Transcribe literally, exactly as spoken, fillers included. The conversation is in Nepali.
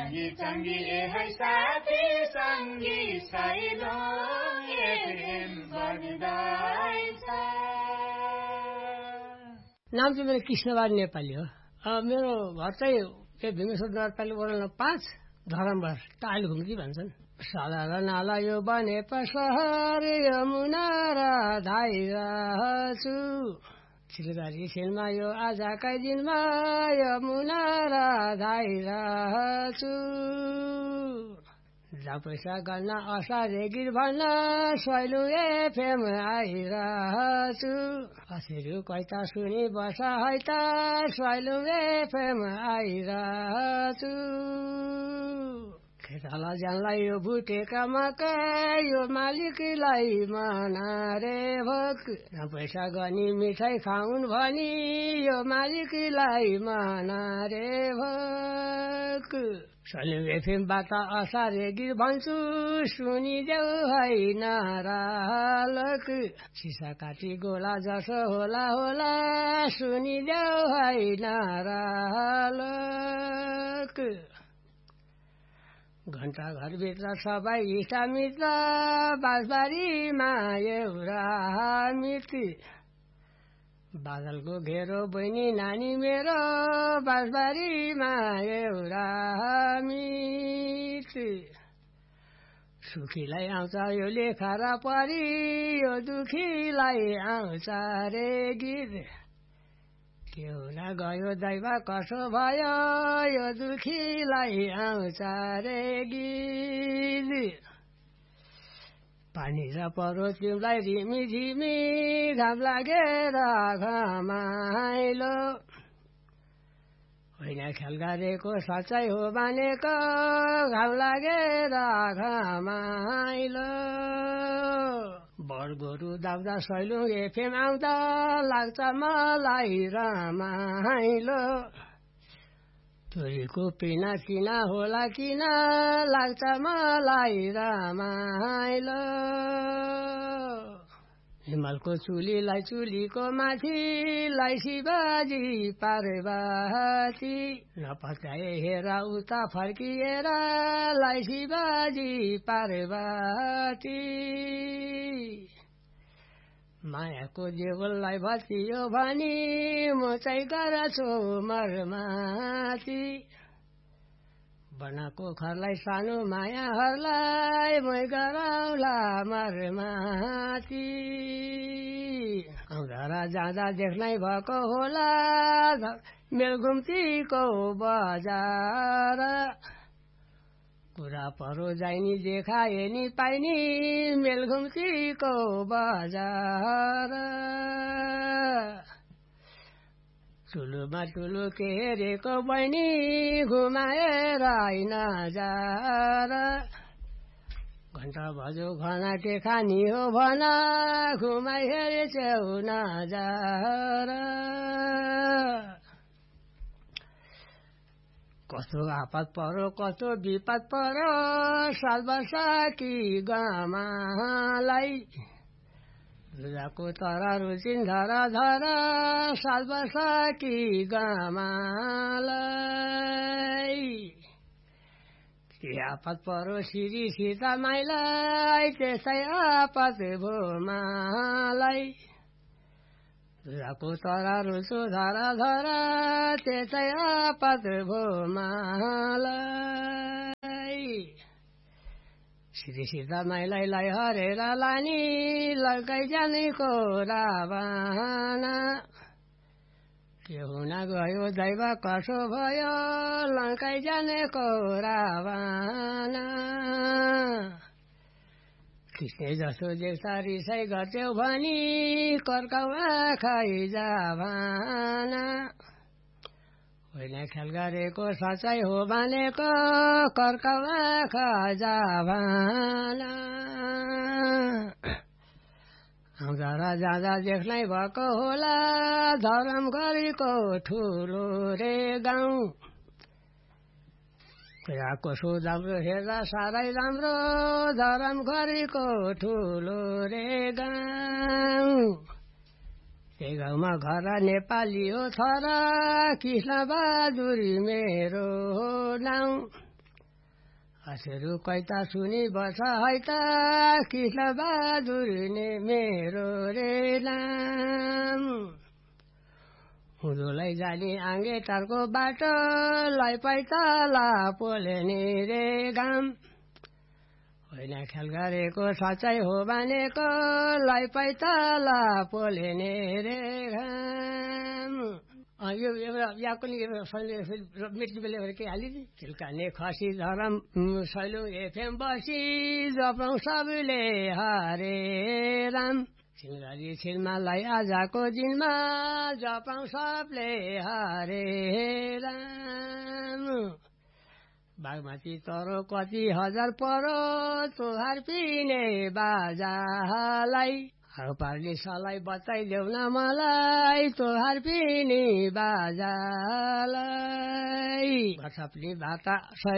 सँगी सँगी ए है साथी सँगी साइलो एफएम बन्दैछ। नाम चाहिँ मेरो कृष्णबहादुर नेपाली हो। मेरो घर चाहिँ के भीमेश्वर नगरपालिका वडा पाँच धरमबर टाइल घुम्ती भन्छन्। साधारण नाला यो बने पसहर यमुना र धाइरहेछु सिलगढी सिलमा यो आजकै दिनमा यमुना र धाइरहेछु जा पैसा गर्न असारे गीत भन्न सैलु एफएम आइरहेछु असिरु कैता सुनि बस है त सैलु एफएम आइरहेछु खेताला जानलाई यो भुटेका मकै यो मालिकलाई मनारे भोक न पैसा गनी मिठाई खाउन् भनी यो मालिकलाई मनारे भोक सैलु एफएमबाट असारे गीत भन्छु सुनिदेऊ है नरालक सिसा काटी गोला जसो होला होला सुनिदेऊ है नरालक घण्टा घरभित्र सबै इष्टमित्र बाँसबारीमा एउटा मिति बादलको घेरो बहिनी नानी मेरो बाँसबारीमा एउटा मिति सुखीलाई आउँछ यो लेखा र परी यो दुखीलाई आउँछ रे गीत के हुन गयो दैव कसो भयो यो दुखीलाई आउँछ रे गीत पानी र परो तिमीलाई रिमी झिमी घाम लागेर घमाइलो होइन ख्याल गरेको सच्चाइ हो मानेको घाम लागेर घमाइलो बडगोरु दाउदा सैलु एफएम आउँदा लाग्छ मलाई रमाइलो छोरीको पिना किना होला किन लाग्छ मलाई रमाइलो हिमालको चुलीलाई चुलीको माथिलाई शिवजी पार्वती नपत्याए हेर उता फर्किएर लाई शिवजी पार्वती मायाको देवललाई भत्कियो भनी म चाहिँ गर्छु मरमाती बनाको घरलाई सानो मायाहरूलाई मै गराउला मरमाती आउँदा र जाँदा देख्नै भएको होला मेलघुम्तीको बजार कुरा परो जाइनी देखाए नि पाइनी मेलघुम्तीको बजार ठुलोमा ठुलो के हेरेको बहिनी घुमाएर आइन जार घण्टा भजो खाना के खानी हो भन घुमाइ हेरेछौ नजार कस्तो आपत परो कस्तो विपद परो साल वर्षकी गमालाई रुजाको तरा रुचिन धरा धरा साल वर्षकी गमालाई के आपत परो सिरी सीता माइलाई त्यसै आपत भो मालाई रुजाको तरा रुचो धरा धरा त्यसै आपत भो मालाई सिधी सीता माइलाई लाई हरेर लानी लड्कै जानेको रावना के हुन गयो दैव कसो भयो लड्कै जानेको रावना कृष्ण जसो देख्छ रिसाइ गर्थ्यौ भनी कर्काउ आँखै जाभाना होइन ख्याल गरेको सचाइ हो भनेको कर्काउ आँखा जाभाना आउँदा र जाँदा देख्नै भएको होला धरम गरेको ठुलो रे गाउँ कुराको राम्रो हेर्दा साह्रै राम्रो धरम गरेको ठुलो रे गाउँ त्यही गाउँमा घर नेपाली हो छोरा कृष्ण बहादुर मेरो नाउँ हजुर कैता सुनि बस है त कृष्ण बहादुर ने मेरो रे नाम हुँदोलाई जाने आँगे टारको बाटो लाई पैताला पोलेनी रे घाम होइन ख्याल गरेको साँच्चै हो भनेको लाई पैताला पोलेनी रे घाम यो एउटा यहाँ पनि मेट्ने बेला के हालिदिए चिल्काने खसी धरम सैलुङ एफएम बसी जपाउँ सबैले हरे राम सिंहरी छिलमालाई आजको दिनमा जपाउँ सबले हरे राम बागमती तरो कति हजार परो तोहार पिने बाजालाई पार्ने सलाई बताइदेऊ न मलाई तोहार पिने बाजालाई छप्ने भाटा